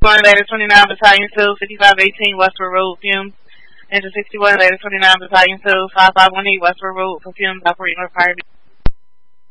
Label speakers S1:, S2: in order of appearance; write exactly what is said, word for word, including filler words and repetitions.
S1: one, Later twenty-nine Battalion two, fifty-five eighteen Westward Road, fumes. Engine sixty-one, Later twenty-nine Battalion two, five five one eight Westward Road, for fumes, operating required.